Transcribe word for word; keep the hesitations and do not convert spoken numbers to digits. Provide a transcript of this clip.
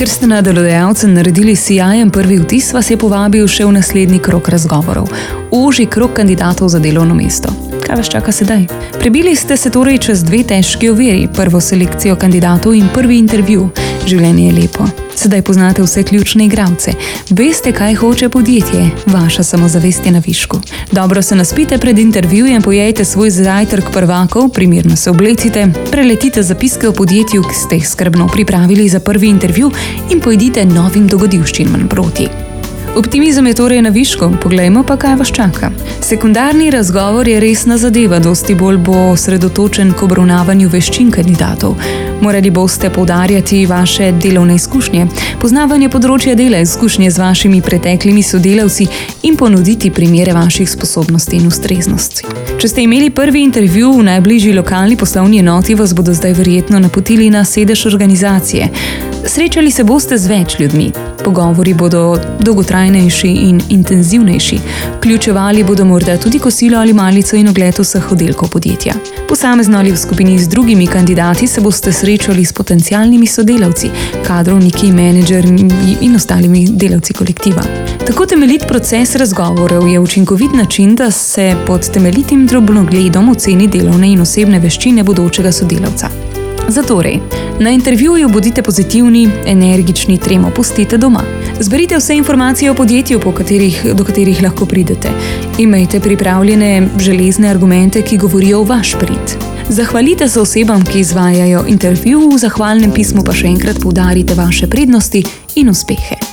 Ker ste na delodajalce naredili sijajen prvi vtis, vas je povabil še v naslednji krog razgovorov. Ožji krog kandidatov za delovno mesto. Kaj vas čaka sedaj? Prebili ste se torej čez dve težki oviri, prvo selekcijo kandidatov in prvi intervju. Življenje je lepo. Sedaj poznate vse ključne igralce. Veste, kaj hoče podjetje. Vaša samozavest je na višku. Dobro se naspite pred intervjujem, pojejte svoj zajtrk prvakov, primerno se oblecite, preletite zapiske o podjetju, ki ste jih skrbno pripravili za prvi intervju in pojdite novim dogodivščinam proti. Optimizem je torej na višku, poglejmo pa, kaj vas čaka. Sekundarni razgovor je resna zadeva, dosti bolj bo osredotočen k obravnavanju veščin kandidatov. Morali boste poudarjati vaše delovne izkušnje, poznavanje področja dela, izkušnje z vašimi preteklimi sodelavci in ponuditi primere vaših sposobnosti in ustreznosti. Če ste imeli prvi intervju v najbližji lokalni poslovni enoti, vas bodo zdaj verjetno napotili na sedež organizacije. Srečali se boste z več ljudmi. Pogovori bodo dolgotrajnejši in intenzivnejši. Vključevali bodo morda tudi kosilo ali malico in ogled vseh oddelkov podjetja. Posamezno ali v skupini z drugimi kandidati se boste srečali s potencialnimi sodelavci, kadrovniki, menedžerji in ostalimi delavci kolektiva. Tako temeljit proces razgovorov je učinkovit način, da se pod temeljitim drobnogledom oceni delovne in osebne veščine bodočega sodelavca. Zatorej, na intervjuju bodite pozitivni, energični, tremo pustite doma. Zberite vse informacije o podjetju, po katerih, do katerih lahko pridete. Imejte pripravljene železne argumente, ki govorijo v vaš prid. Zahvalite se osebam, ki izvajajo intervju, v zahvalnem pismu pa še enkrat poudarite vaše prednosti in uspehe.